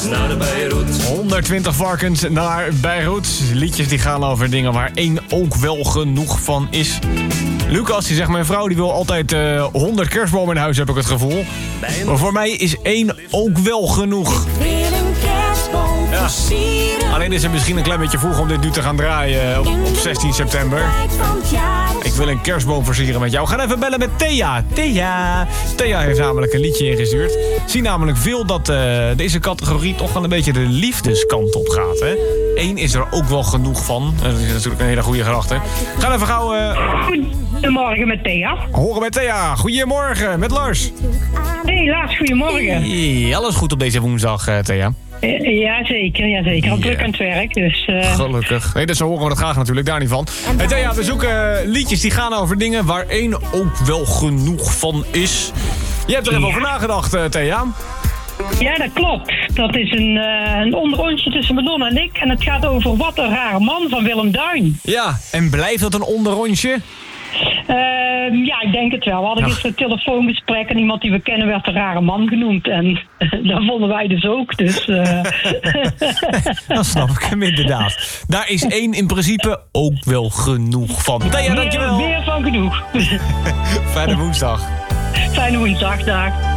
varkens naar Beirut. 120 varkens naar Beirut. Liedjes die gaan over dingen waar één ook wel genoeg van is. Lucas, die zegt, mijn vrouw die wil altijd 100 kerstbomen in huis, heb ik het gevoel. Maar voor mij is 1 ook wel genoeg. Wil een kerstboom versieren. Alleen is het misschien een klein beetje vroeg om dit nu te gaan draaien op 16 september. Ik wil een kerstboom versieren met jou. We gaan even bellen met Thea. Thea heeft namelijk een liedje ingestuurd. Zie namelijk veel dat deze categorie toch wel een beetje de liefdeskant op gaat. Hè? 1 is er ook wel genoeg van. Dat is natuurlijk een hele goede gedachte. We gaan even gauw... Goedemorgen met Thea. horen met Thea. Goedemorgen met Lars. Hey Lars, goedemorgen. Hey, alles goed op deze woensdag, Thea? Jazeker. Al druk aan het werk, dus... Gelukkig. Nee, dus zo horen we dat graag natuurlijk, daar niet van. Hey Thea, we zoeken liedjes die gaan over dingen waar 1 ook wel genoeg van is. Je hebt er even over nagedacht, Thea. Ja, dat klopt. Dat is een onderrondje tussen Madonna en ik. En het gaat over Wat een rare man van Willem Duin. Ja, en blijft dat een onderrondje? Ja, ik denk het wel. We hadden gisteren een telefoongesprek en iemand die we kennen werd een rare man genoemd. En dat vonden wij dus ook. Dus, Dan snap ik hem inderdaad. Daar is 1 in principe ook wel genoeg van. Thea, dankjewel. Meer van genoeg. Fijne woensdag. Fijne woensdag, dag.